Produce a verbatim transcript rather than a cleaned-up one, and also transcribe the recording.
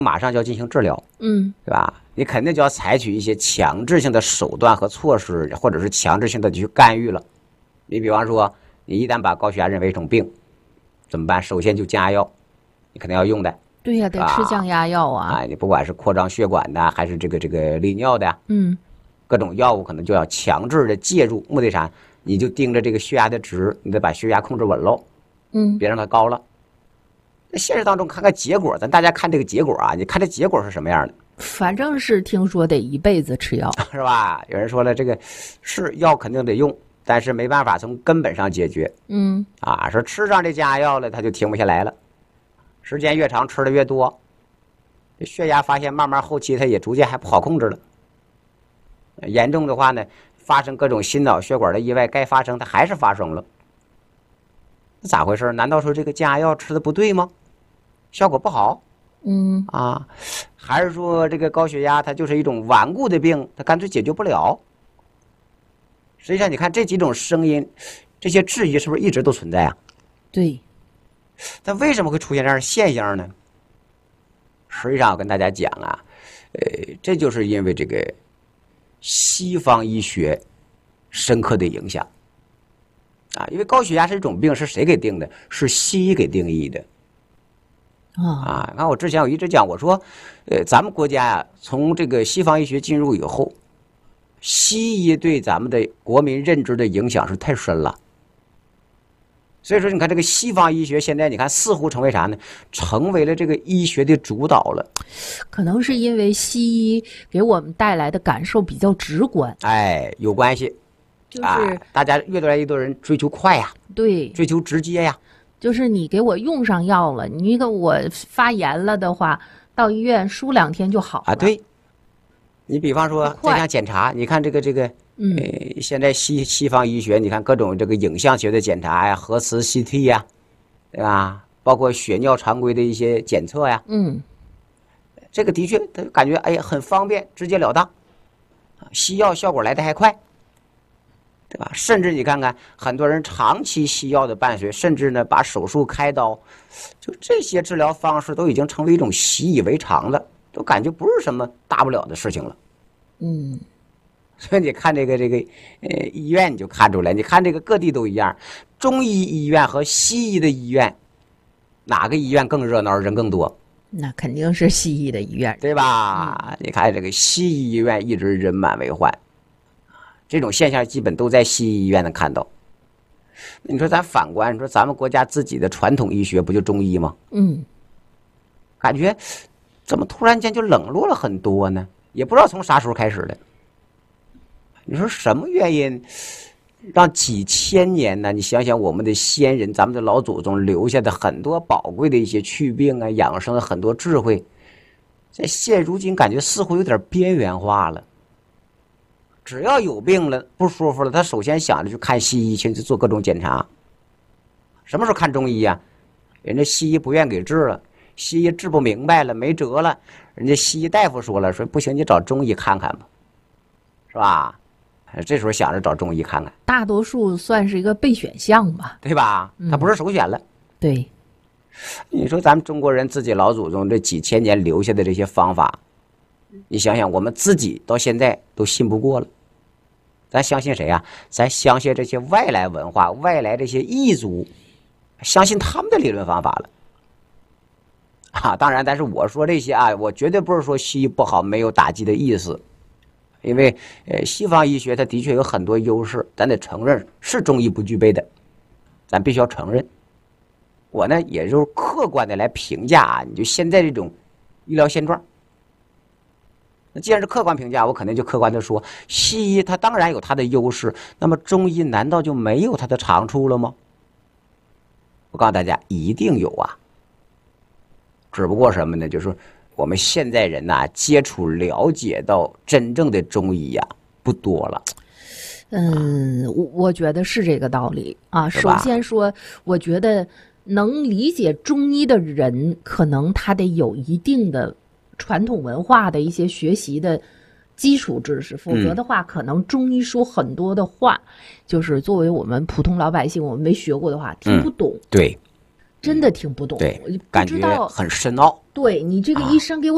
马上就要进行治疗， 嗯， 对吧？你肯定就要采取一些强制性的手段和措施，或者是强制性的去干预了。你比方说，你一旦把高血压认为一种病，怎么办？首先就降压药，你肯定要用的。 对呀、啊，得吃降压药啊！ 啊，你不管是扩张血管的，还是这个这个利尿的， 嗯， 各种药物可能就要强制的介入，目的啥？你就盯着这个血压的值，你得把血压控制稳喽， 嗯， 别让它高了。那现实当中看看结果，咱大家看这个结果啊，你看这结果是什么样的？ 反正是听说得一辈子吃药， 是吧？有人说了，这个是药肯定得用，但是没办法从根本上解决。 嗯， 啊，说吃上这降压药了，它就停不下来了，时间越长，吃的越多，这血压发现慢慢后期它也逐渐还不好控制了。严重的话呢，发生各种心脑血管的意外，该发生它还是发生了。咋回事？难道说这个降压药吃的不对吗？效果不好？ 嗯啊，还是说这个高血压它就是一种顽固的病，它干脆解决不了？实际上，你看这几种声音，这些质疑是不是一直都存在啊？ 对。 但为什么会出现这样的现象呢？实际上，我跟大家讲啊，呃，这就是因为这个西方医学深刻的影响啊。因为高血压是一种病，是谁给定的？是西医给定义的。啊，你看我之前我一直讲，我说，呃，咱们国家呀、啊，从这个西方医学进入以后，西医对咱们的国民认知的影响是太深了。所以说，你看这个西方医学现在，你看似乎成为啥呢？成为了这个医学的主导了。 可能是因为西医给我们带来的感受比较直观。 哎，有关系。 就是、 啊、大家越来越多人追求快呀， 对， 追求直接呀。 就是你给我用上药了，你给我发炎了的话，到医院输两天就好了。 啊，对。你比方说这项检查，你看这个这个， 嗯， 呃，现在西西方医学，你看各种这个影像学的检查呀，核磁 C T 呀，对吧？包括血尿常规的一些检测呀， 嗯， 这个的确，他感觉哎呀很方便，直截了当，西药效果来得还快。对吧？甚至你看看，很多人长期西药的伴随，甚至呢把手术开刀，就这些治疗方式都已经成为一种习以为常了，都感觉不是什么大不了的事情了。 嗯， 所以你看这个这个呃医院你就看出来，你看这个各地都一样，中医医院和西医的医院，哪个医院更热闹，人更多？ 那肯定是西医的医院， 对吧？嗯、你看这个西医医院一直人满为患。这种现象基本都在西医医院能看到。你说咱反观，你说咱们国家自己的传统医学不就中医吗？ 嗯， 感觉怎么突然间就冷落了很多呢？也不知道从啥时候开始的。你说什么原因让几千年呢？你想想我们的先人，咱们的老祖宗留下的很多宝贵的一些祛病啊、养生的很多智慧，在现如今感觉似乎有点边缘化了。只要有病了不舒服了，他首先想着去看西医，去做各种检查。什么时候看中医啊？人家西医不愿给治了，西医治不明白了，没辙了，人家西医大夫说了，说不行，你找中医看看吧，是吧？这时候想着找中医看看， 大多数算是一个备选项吧， 对吧？他不是首选了。嗯、 对， 你说咱们中国人自己老祖宗这几千年留下的这些方法，你想想，我们自己到现在都信不过了，咱相信谁呀、啊？咱相信这些外来文化、外来这些异族，相信他们的理论方法了。啊，当然，但是我说这些啊，我绝对不是说西医不好，没有打击的意思，因为呃，西方医学它的确有很多优势，咱得承认是中医不具备的，咱必须要承认。我呢，也就是客观的来评价啊，你就现在这种医疗现状。那既然是客观评价，我肯定就客观的说，西医它当然有它的优势，那么中医难道就没有它的长处了吗？我告诉大家，一定有啊。只不过什么呢？就是我们现在人呐、啊，接触了解到真正的中医呀、啊，不多了。 嗯，我我觉得是这个道理啊。首先说，我觉得能理解中医的人，可能他得有一定的传统文化的一些学习的基础知识，否则的话，可能中医说很多的话，嗯、就是作为我们普通老百姓，我们没学过的话，听不懂。 嗯、对， 真的听不懂。 对， 不知道感觉很深奥。 对你这个医生给我